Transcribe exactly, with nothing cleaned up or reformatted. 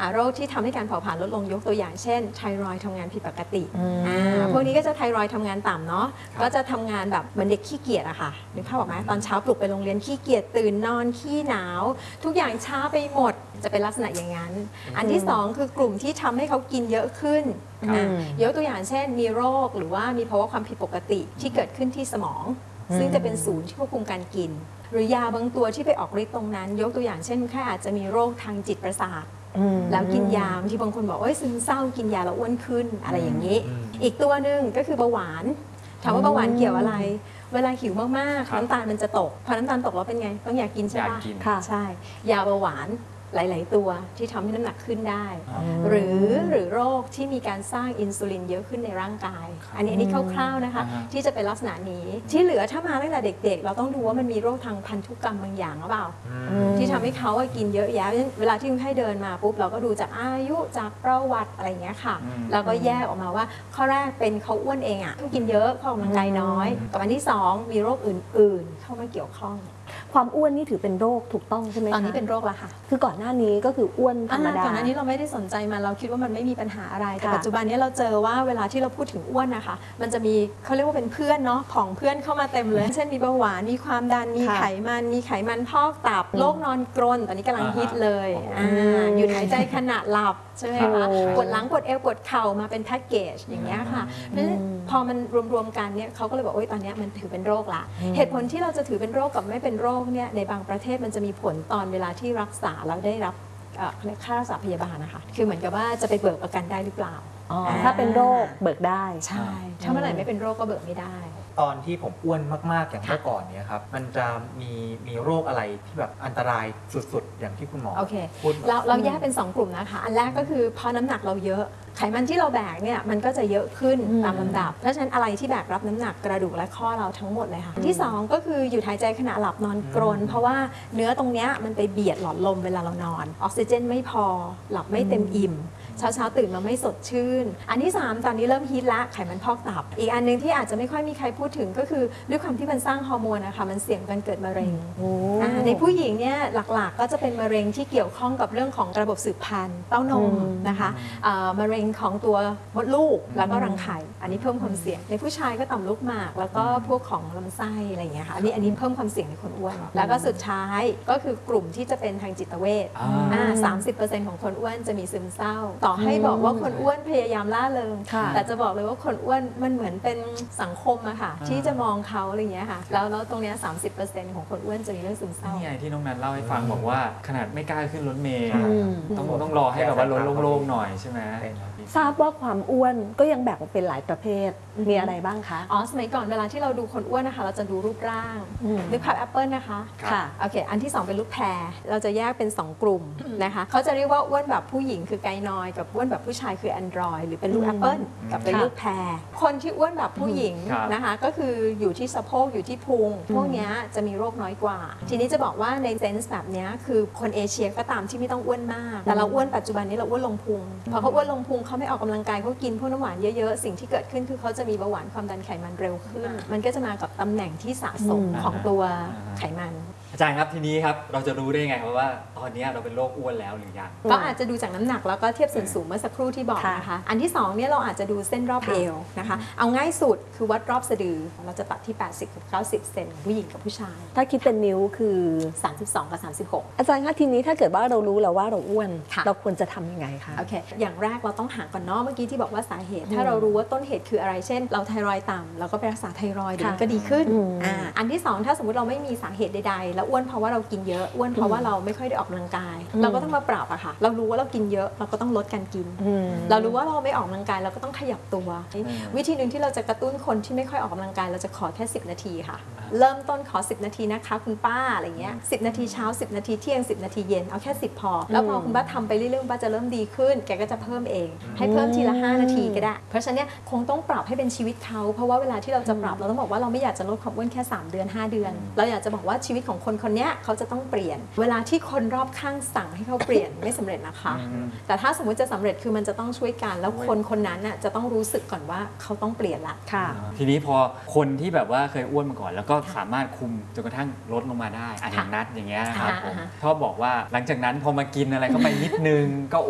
โรคที่ทำให้การเผาผลาญลดลงยกตัวอย่างเช่นไทรอยด์ทำงานผิดปกติพวกนี้ก็จะไทรอยด์ทำงานต่ำเนาะก็จะทำงานแบบเหมือนเด็กขี้เกียจอะค่ะนึกภาพออกไหมตอนเช้าปลุกไปโรงเรียนขี้เกียจตื่นนอนขี้หนาวทุกอย่างช้าไปหมดจะเป็นลักษณะอย่างนั้นอันที่สองคือกลุ่มที่ทำให้เขากินเยอะขึ้นยกตัวอย่างเช่นมีโรคหรือว่ามีภาวะความผิดปกติที่เกิดขึ้นที่สมองซึ่งจะเป็นศูนย์ที่ควบคุมการกินหรือยาบางตัวที่ไปออกฤทธิ์ตรงนั้นยกตัวอย่างเช่นแค่อาจจะมีโรคทางจิตประสาทแล้วกินยาที่บางคนบอกว่าซึมเศร้ากินยาแล้วอ้วนขึ้นอะไรอย่างนี้อีกตัวหนึ่งก็คือเบาหวานถามว่าเบาหวานเกี่ยวอะไรเวลาหิวมากๆน้ำตาลมันจะตกพอน้ำตาลตกแล้วเป็นไงต้องอยากกินใช่ไหมค่ะใช่ยาเบาหวานหลายๆตัวที่ทำให้น้ำหนักขึ้นได้หรือหรือโรคที่มีการสร้างอินซูลินเยอะขึ้นในร่างกายอันนี้อันนี้คร่าวๆนะคะที่จะเป็นลักษณะนี้ที่เหลือถ้ามาตั้งแต่เด็กๆเราต้องดูว่ามันมีโรคทางพันธุกรรมบางอย่างหรือเปล่าที่ทำให้เขากินเยอะแยะเวลาที่คนไข้เดินมาปุ๊บเราก็ดูจากอายุจากประวัติอะไรอย่างเงี้ยค่ะแล้วก็แยกออกมาว่าข้อแรกเป็นเขาอ้วนเองอ่ะกินเยอะเขาออกกำลังกายน้อยกับอันที่สองมีโรคอื่นๆเข้ามาเกี่ยวข้องความอ้วนนี่ถือเป็นโรคถูกต้องใช่ไหมคะตอนนี้เป็นโรคแล้วค่ะคือก่อนหน้านี้ก็คืออ้วนธรรมดาก่อนหน้านี้เราไม่ได้สนใจมันเราคิดว่ามันไม่มีปัญหาอะไรแต่ปัจจุบันนี้เราเจอว่าเวลาที่เราพูดถึงอ้วนนะคะมันจะมีเขาเรียกว่าเป็นเพื่อนเนาะของเพื่อนเข้ามาเต็มเลยเช่นมีเบาหวานมีความดันมีไขมันมีไขมันพอกตับโรคนอนกรนตอนนี้กำลังฮิตเลยหยุดหายใจขณะหลับใช่ไหมคะปวดหลังปวดเอวปวดเข่ามาเป็นแพ็กเกจอย่างเงี้ยค่ะเพราะฉะนั้นพอมันรวมๆกันเนี่ยเขาก็เลยบอกว่าตอนนี้มันถือเป็นโรคละเหตุผลที่เราจะถือเป็นโรคกับไม่เป็นโรคเนี่ยในบางประเทศมันจะมีผลตอนเวลาที่รักษาแล้วได้รับค่ารักษาพยาบาลนะคะคือเหมือนกับว่าจะไปเบิกประกันได้หรือเปล่าถ้าเป็นโรคเบิกได้ใช่ถ้าเมื่อไหร่ไม่เป็นโรคก็เบิกไม่ได้ตอนที่ผมอ้วนมากๆอย่างเมื่อก่อนเนี่ยครับมันจะมีมีโรคอะไรที่แบบอันตรายสุดๆอย่างที่คุณหมอพูดเราเราแยกเป็นสองกลุ่มนะคะอันแรกก็คือพอน้ำหนักเราเยอะไขมันที่เราแบกเนี่ยมันก็จะเยอะขึ้นตามลำดับเพราะฉะนั้นอะไรที่แบกรับน้ำหนักกระดูกและข้อเราทั้งหมดเลยค่ะที่สองก็คือหยุดหายใจขณะหลับนอนกรนเพราะว่าเนื้อตรงเนี้ยมันไปเบียดหลอดลมเวลาเรานอนออกซิเจนไม่พอหลับไม่เต็มอิ่มเช้าเช้าตื่นมาไม่สดชื่นอันที่สามตอนนี้เริ่มฮิตละไขมันพอกตับอีกอันนึงที่อาจจะไม่ค่อยมีใครพูดถึงก็คือด้วยความที่มันสร้างฮอร์โมนนะคะมันเสี่ยงการเกิดมะเร็งในผู้หญิงเนี่ยหลักๆก็จะเป็นมะเร็งที่เกี่ยวข้องกับเรื่องของระบบสืบพันธุ์เต้านมนะคะมะเร็งของตัวมดลูกแล้วก็รังไข่อันนี้เพิ่มความเสี่ยงในผู้ชายก็ต่อมลูกหมากแล้วก็พวกของลำไส้อะไรอย่างเงี้ยค่ะอันนี้อันนี้เพิ่มความเสี่ยงในคนอ้วนแล้วก็สุดท้ายก็คือกลุ่มที่จะเป็นทางจิตเวชสามสิบเปอร์เซ็นต์ของคนอ้วนจะมีซึมเศร้าต่อให้บอกว่าคนอ้วนพยายามล่าเริงแต่จะบอกเลยว่าคนอ้วนมันเหมือนเป็นสังคมอะค่ะที่จะมองเขาอะไรอย่างเงี้ยค่ะแล้วแล้วตรงเนี้ยสามสิบเปอร์เซ็นต์ของคนอ้วนจะมีเรื่องซึมเศร้านี่ไงที่น้องนันเล่าให้ฟังบอกว่าขนาดไม่กล้าขึ้นรถเมล์ต้องต้องรอให้แบบว่ารถโล่งๆหน่อยใช่ไหมทราบว่าความอ้วนก็ยังแบ่งออกเป็นหลายประเภทมีอะไรบ้างคะอ๋อสมัยก่อนเวลาที่เราดูคนอ้วนนะคะเราจะดูรูปร่างนึกภาพแอปเปิลนะคะค่ะโอเคอันที่สองเป็นลูกแพรเราจะแยกเป็นสองกลุ่มนะคะเขาจะเรียกว่าอ้วนแบบผู้หญิงคือไกนอยกับอ้วนแบบผู้ชายคือแอนดรอยหรือเป็นลูกแอปเปิลกับเป็นลูกแพรคนที่อ้วนแบบผู้หญิงนะคะก็คืออยู่ที่สะโพกอยู่ที่พุงพวกนี้จะมีโรคน้อยกว่าทีนี้จะบอกว่าในเซนส์แบบนี้คือคนเอเชียก็ตามที่ไม่ต้องอ้วนมากแต่เราอ้วนปัจจุบันนี้เราอ้วนลงพุงพอเขาอ้วนลงพุงเขาไม่ออกกำลังกายเขากินพวกน้ำหวานเยอะๆสิ่งที่เกิดขึ้นคือเขาจะมีเบาหวานความดันไขมันเร็วขึ้นมันก็จะมากับตำแหน่งที่สะสมของตัวไขมันอาจารย์ครับทีนี้ครับเราจะรู้ได้ไงครับว่าตอนนี้เราเป็นโรคอ้วนแล้วหรือยังก็อาจจะดูจากน้ำหนักแล้วก็เทียบส่วนสูงเมื่อสักครู่ที่บอกนะคะอันที่สองเนี่ยเราอาจจะดูเส้นรอบเอวนะคะเอาง่ายสุดคือวัดรอบสะดือเราจะตัดที่แปดสิบถึงเก้าสิบเซนผู้หญิงกับผู้ชายถ้าคิดเป็นนิ้วคือสามสิบสองกับสามสิบหกอาจารย์คะทีนี้ถ้าเกิดว่าเรารู้แล้วว่าเราอ้วนเราควรจะทำยังไงคะโอเคอย่างแรกเราต้องหาก่อนเนาะเมื่อกี้ที่บอกว่าสาเหตุถ้าเรารู้ว่าต้นเหตุคืออะไรเช่นเราไทรอยด์ต่ำเราก็ไปรักษาไทรอยด์เดี๋ยวก็ดีขึ้นอันที่สองถ้าสมมติเราไม่มีสาเหตุใดๆแล้วอ้วนเพราะว่าเรากินเยอะอ้วนเพราะว่าเราไม่ค่อยได้ออกกำลังกายเราก็ต้องมาปรับอะค่ะเรารู้ว่าเรากินเยอะเราก็ต้องลดการกินเรารู้ว่าเราไม่ออกกำลังกายเราก็ต้องขยับตัววิธีหนึ่งที่เราจะกระตุ้นคนที่ไม่ค่อยออกกำลังกายเราจะขอแค่สิบนาทีค่ะเริ่มต้นขอสิบนาทีนะคะคุณป้าอะไรเงี้ยสิบนาทีเช้าสิบนาทีเที่ยงสิบนาทีเย็นเอาแค่สิบพอแล้วพอคุณป้าทำไปเรื่อยๆคุณป้าจะเริ่มดีขึ้นแกก็จะเพิ่มเองให้เพิ่มทีละห้านาทีก็ได้เพราะฉะนั้นคงต้องปรับให้เป็นชีวิตเขาเพราะว่าเวลาที่เราจะปรับเราต้องบอกว่าเราไม่อยากจะลดความอ้วนแค่สามเดือนห้าเดือนเราอยากจะบอกว่าชีวิตของคนคนนี้เขาจะต้องเปลี่ยนเวลาที่คนรอบข้างสั่งให้เขาเปลี่ยนไม่สำเร็จนะคะแต่ถ้าสมมุติจะสำเร็จคือมันจะต้องช่วยกันแล้วคนคนนั้นน่ะจะต้องรู้สึกก่อนว่าเขาต้องเปลี่ยนละค่ะทีนี้พอคนที่แบบว่าเคยอ้วนมาก่อนแล้วก็สามารถคุมจนกระทั่งลดลงมาได้อย่างนัดอย่างเงี้ยครับผมชอบบอกว่าหลังจากนั้นพอมากินอะไรเข้าไปนิดนึงก็